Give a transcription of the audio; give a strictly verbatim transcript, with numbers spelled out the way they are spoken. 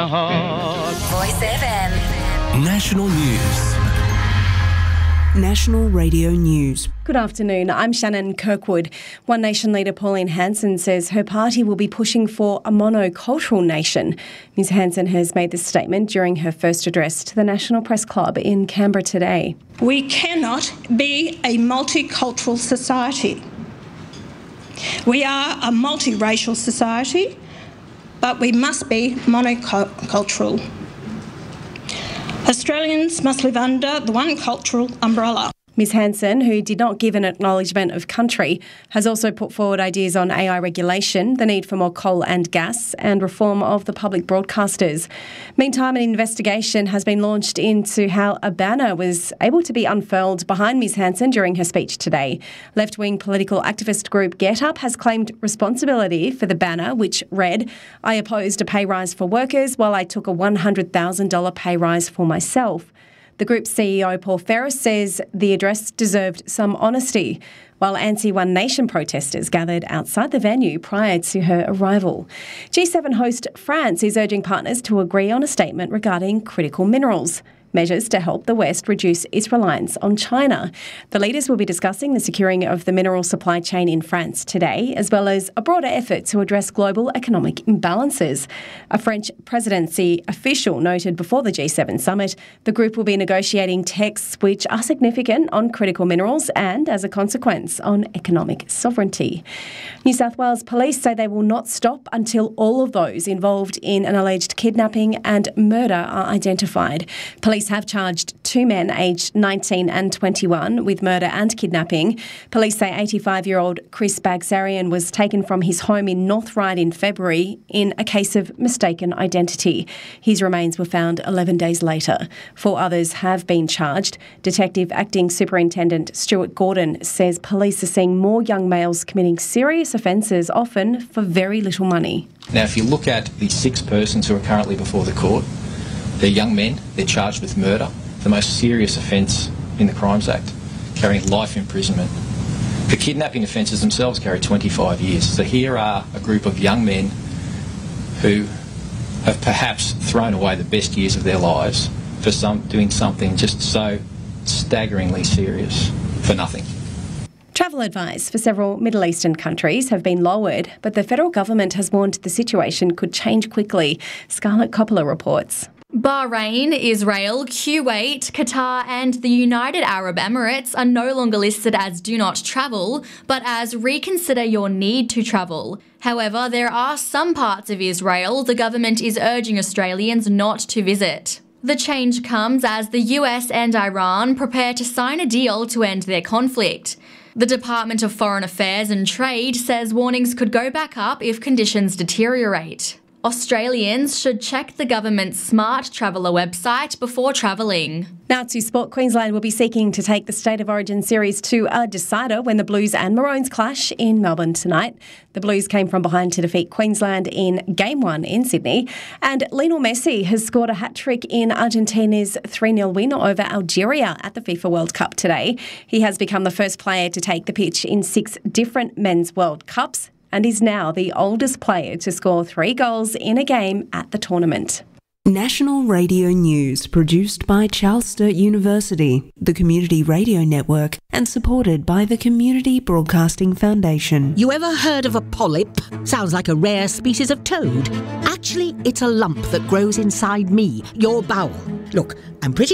Voice F M. National News. National Radio News. Good afternoon, I'm Shannon Kirkwood. One Nation leader Pauline Hanson says her party will be pushing for a monocultural nation. Ms Hanson has made this statement during her first address to the National Press Club in Canberra today. We cannot be a multicultural society. We are a multiracial society, but we must be monocultural. Australians must live under the one cultural umbrella. Ms Hanson, who did not give an acknowledgement of country, has also put forward ideas on A I regulation, the need for more coal and gas, and reform of the public broadcasters. Meantime, an investigation has been launched into how a banner was able to be unfurled behind Ms Hanson during her speech today. Left-wing political activist group Get Up has claimed responsibility for the banner, which read, "I opposed a pay rise for workers while I took a one hundred thousand dollars pay rise for myself." The group's C E O, Paul Ferris, says the address deserved some honesty, while anti-One Nation protesters gathered outside the venue prior to her arrival. G seven host France is urging partners to agree on a statement regarding critical minerals, measures to help the West reduce its reliance on China. The leaders will be discussing the securing of the mineral supply chain in France today, as well as a broader effort to address global economic imbalances. A French presidency official noted before the G seven summit the group will be negotiating texts which are significant on critical minerals and, as a consequence, on economic sovereignty. New South Wales police say they will not stop until all of those involved in an alleged kidnapping and murder are identified. Police have charged two men aged nineteen and twenty-one with murder and kidnapping. Police say eighty-five-year-old Chris Bagsarian was taken from his home in North Ryde in February in a case of mistaken identity. His remains were found eleven days later. Four others have been charged. Detective Acting Superintendent Stuart Gordon says police are seeing more young males committing serious offences, often for very little money. Now, if you look at the six persons who are currently before the court, they're young men, they're charged with murder, the most serious offence in the Crimes Act, carrying life imprisonment. The kidnapping offences themselves carry twenty-five years. So here are a group of young men who have perhaps thrown away the best years of their lives for some doing something just so staggeringly serious for nothing. Travel advice for several Middle Eastern countries have been lowered, but the federal government has warned the situation could change quickly. Scarlett Coppola reports. Bahrain, Israel, Kuwait, Qatar and the United Arab Emirates are no longer listed as do not travel, but as reconsider your need to travel. However, there are some parts of Israel the government is urging Australians not to visit. The change comes as the U S and Iran prepare to sign a deal to end their conflict. The Department of Foreign Affairs and Trade says warnings could go back up if conditions deteriorate. Australians should check the government's Smart Traveller website before travelling. Now to sport. Queensland will be seeking to take the State of Origin series to a decider when the Blues and Maroons clash in Melbourne tonight. The Blues came from behind to defeat Queensland in Game one in Sydney. And Lionel Messi has scored a hat-trick in Argentina's three nil win over Algeria at the FIFA World Cup today. He has become the first player to take the pitch in six different men's World Cups, and is now the oldest player to score three goals in a game at the tournament. National Radio News, produced by Charles Sturt University, the Community Radio Network, and supported by the Community Broadcasting Foundation. You ever heard of a polyp? Sounds like a rare species of toad. Actually, it's a lump that grows inside me, your bowel. Look, I'm pretty